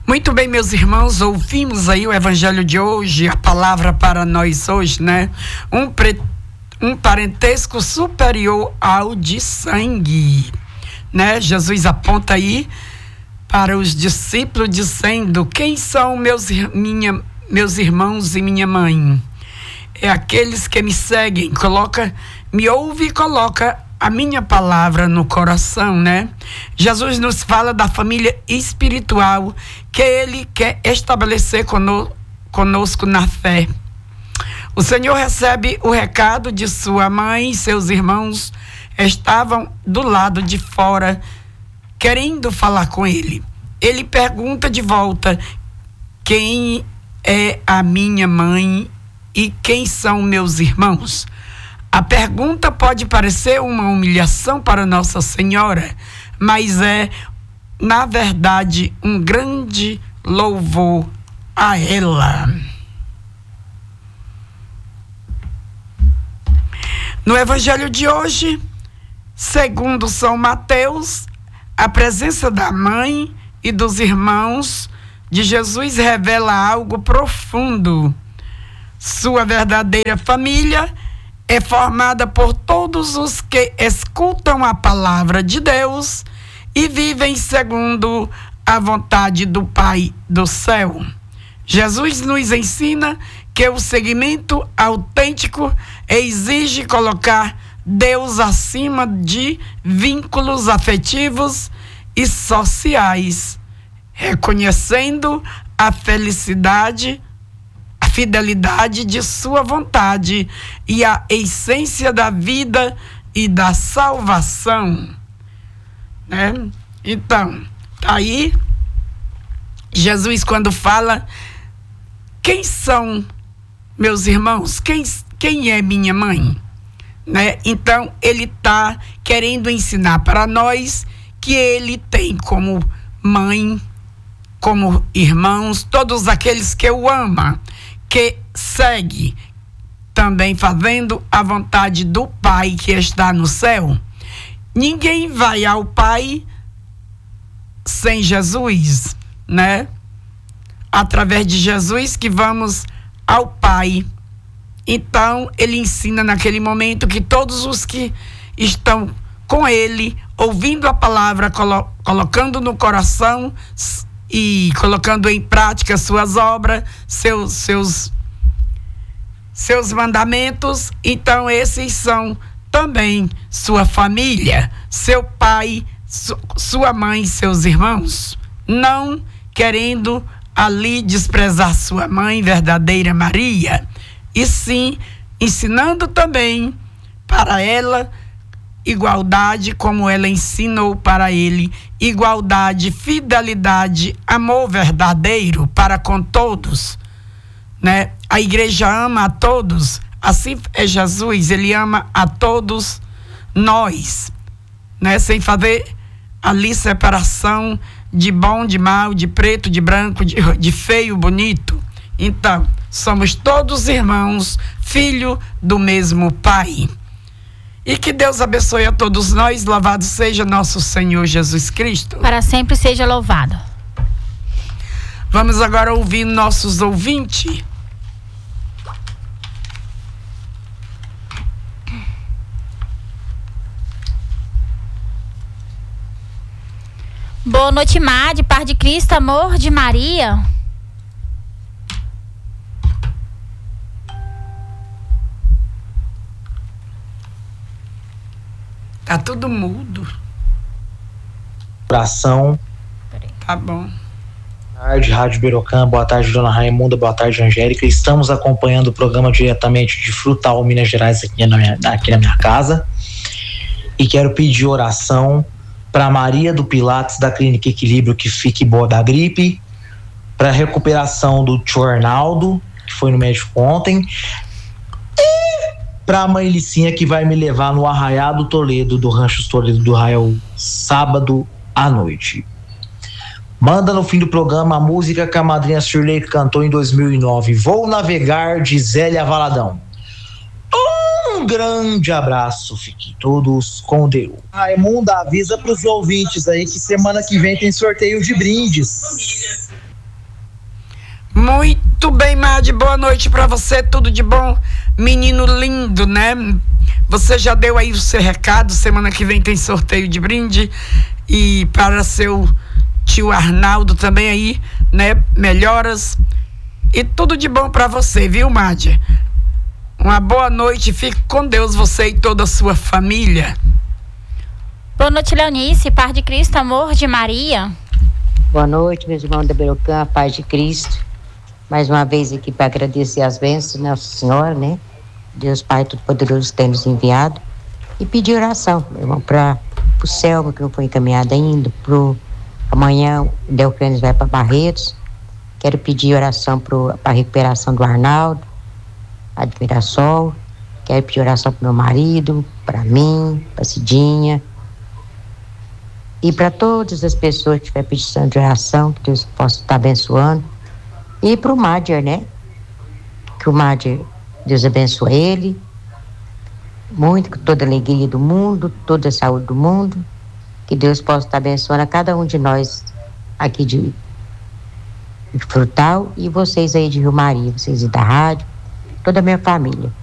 Muito bem, meus irmãos, ouvimos aí o evangelho de hoje, a palavra para nós hoje, né? Um parentesco superior ao de sangue, né? Jesus aponta aí para os discípulos dizendo: quem são meus irmãos e minha mãe? É aqueles que me seguem, me ouve e coloca a minha palavra no coração, né? Jesus nos fala da família espiritual que Ele quer estabelecer conosco na fé. O Senhor recebe o recado de sua mãe e seus irmãos estavam do lado de fora, querendo falar com Ele. Ele pergunta de volta: quem é a minha mãe e quem são meus irmãos? A pergunta pode parecer uma humilhação para Nossa Senhora, mas é, na verdade, um grande louvor a ela. No Evangelho de hoje, segundo São Mateus, a presença da mãe e dos irmãos de Jesus revela algo profundo. Sua verdadeira família é formada por todos os que escutam a palavra de Deus e vivem segundo a vontade do Pai do céu. Jesus nos ensina que o seguimento autêntico exige colocar Deus acima de vínculos afetivos e sociais, reconhecendo a fidelidade de sua vontade e a essência da vida e da salvação, né? Então, tá aí Jesus quando fala: quem são meus irmãos? Quem é minha mãe? Né? Então, ele está querendo ensinar para nós que ele tem como mãe, como irmãos, todos aqueles que o ama, que segue também fazendo a vontade do Pai que está no céu. Ninguém vai ao Pai sem Jesus, né? Através de Jesus que vamos ao Pai. Então, ele ensina naquele momento que todos os que estão com ele, ouvindo a palavra, colocando no coração e colocando em prática suas obras, seus mandamentos, então esses são também sua família, seu pai, sua mãe, seus irmãos, não querendo ali desprezar sua mãe verdadeira Maria, e sim ensinando também para ela igualdade, como ela ensinou para ele, igualdade, fidelidade, amor verdadeiro para com todos, né? A igreja ama a todos, assim é Jesus, ele ama a todos nós, né? Sem fazer ali separação de bom, de mal, de preto, de branco, de feio, bonito. Então, somos todos irmãos, filho do mesmo Pai. E que Deus abençoe a todos nós. Louvado seja nosso Senhor Jesus Cristo. Para sempre seja louvado. Vamos agora ouvir nossos ouvintes. Boa noite, Made, paz de Cristo, amor de Maria. Tá tudo mudo. Oração. Tá bom. Boa tarde, Rádio Berocã. Boa tarde, Dona Raimunda. Boa tarde, Angélica. Estamos acompanhando o programa diretamente de Frutal, Minas Gerais, aqui na minha casa. E quero pedir oração para Maria do Pilates, da Clínica Equilíbrio, que fique boa da gripe. Para a recuperação do tio Arnaldo, que foi no médico ontem. Para a mãe Licinha, que vai me levar no Arraiado Toledo, do Rancho Toledo do Arraial, sábado à noite. Manda no fim do programa a música que a madrinha Shirley cantou em 2009, Vou Navegar, de Zélia Valadão. Um grande abraço, fiquem todos com Deus. Raimunda, avisa para os ouvintes aí que semana que vem tem sorteio de brindes. Muito bem, Madi, boa noite pra você, tudo de bom, menino lindo, né? Você já deu aí o seu recado, semana que vem tem sorteio de brinde, e para seu tio Arnaldo também aí, né? Melhoras e tudo de bom pra você, viu, Madi? Uma boa noite, fique com Deus, você e toda a sua família. Boa noite, Leonice, paz de Cristo, amor de Maria. Boa noite, meus irmãos da Berocã, paz de Cristo. Mais uma vez aqui para agradecer as bênçãos de Nossa Senhora, né? Deus Pai Todo-Poderoso tem nos enviado. E pedir oração, meu irmão, para o Selma, que não foi encaminhado ainda, amanhã o Delcanes vai para Barretos. Quero pedir oração para a recuperação do Arnaldo, a de Mirassol. Quero pedir oração para meu marido, para mim, para Cidinha. E para todas as pessoas que estiver pedindo de oração, que Deus possa estar abençoando. E para o Mádia, né? Que o Mádia, Deus abençoe ele. Muito, com toda a alegria do mundo, toda a saúde do mundo. Que Deus possa estar abençoando a cada um de nós aqui de Frutal e vocês aí de Rio Maria, vocês da rádio, toda a minha família.